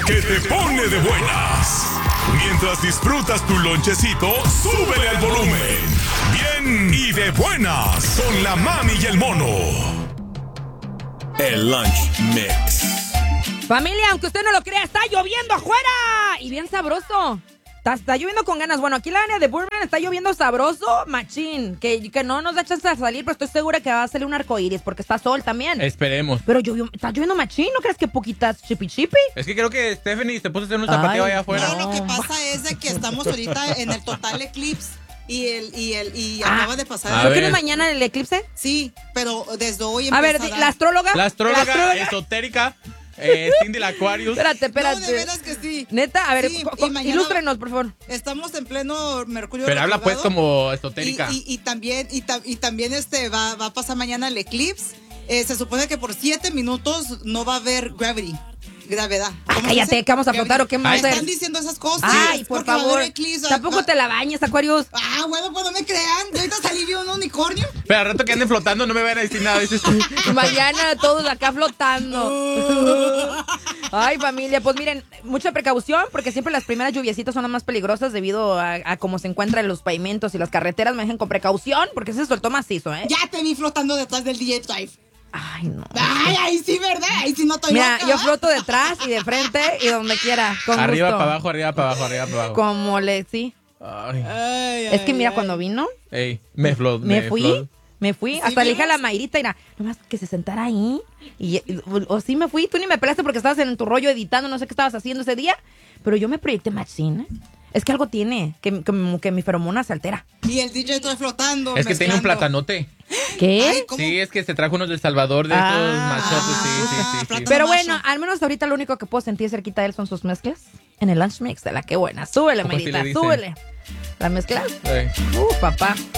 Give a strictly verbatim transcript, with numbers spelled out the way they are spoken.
que te pone de buenas. Mientras disfrutas tu lonchecito, súbele al volumen. Bien y de buenas con la mami y el mono. El Lunch Mix. Familia, aunque usted no lo crea, está lloviendo afuera. Y bien sabroso. Está, está lloviendo con ganas. Bueno, aquí en la área de Burbank está lloviendo sabroso, machín. Que, que no nos da chance de salir, pero estoy segura que va a salir un arcoíris porque está sol también. Esperemos. Pero llovió, está lloviendo machín, ¿no crees que poquitas chipi chipi? Es que creo que Stephanie se puso a hacer un zapateo Ay, allá afuera. No, lo que pasa es de que estamos ahorita en el total eclipse y el y el y Ah, acaba de pasar. a ¿Por ver. qué no es mañana el eclipse? Sí, pero desde hoy A ver, empieza la astróloga. La astróloga, La astróloga. esotérica, eh, Cindy la Aquarius. Espérate, espérate. No, de veras que sí. Neta, a ver, Sí, co- y co- mañana- ilústrenos, por favor. Estamos en pleno Mercurio Pero habla pues retrógrado. como y, esotérica. y, y también y, ta- y también este va, va a pasar mañana el eclipse. Eh, se supone que por siete minutos no va a haber gravity, gravedad. ¿Cómo se Cállate, dice? ¿qué vamos a Gravity. flotar o qué vamos a Me hacer? están diciendo esas cosas. Ay, Es por porque va a haber favor. eclipse. Tampoco te la bañes, Aquarius. Ah, bueno, pues no me crean. Ahorita salí vi un unicornio. Pero al rato que anden flotando no me van a decir nada, dices tú. Mañana todos acá flotando. Ay, familia, pues miren, mucha precaución porque siempre las primeras lluviecitas son las más peligrosas debido a, a cómo se encuentran los pavimentos y las carreteras. Manejen con precaución porque se soltó macizo, ¿eh? Ya te vi flotando detrás del D J Drive. Ay, no. Ay, ahí sí, ¿verdad? Ahí sí no estoy Mira, loca, yo ¿va? floto detrás y de frente y donde quiera, con Arriba gusto. para abajo, arriba para abajo, arriba para abajo. Como le, sí. Ay, Ay, Es que ay, mira, ay. cuando vino, ey, me flot. me fui, flot. me fui. ¿Sí Hasta le dije a vimos? la Mayrita, mira, nomás que se sentara ahí. Y, y- o, o sí me fui, tú ni me pelaste porque estabas en tu rollo editando, no sé qué estabas haciendo ese día. Pero yo me proyecté machine. ¿eh? Es que algo tiene, que, que, que mi feromona se altera. Y el D J estoy flotando. Es que tiene un mezclando. platanote. ¿Qué? Ay, ¿cómo? Sí, es que se trajo unos de El Salvador de Ah. estos machotes. Sí, sí, sí, sí. plátano. Pero macho. bueno, al menos ahorita lo único que puedo sentir cerquita de él son sus mezclas. En el lunch mix de la que buena. Súbele, ¿Cómo así Mayrita, le dicen? súbele. La mezcla. Ey. Uh, papá.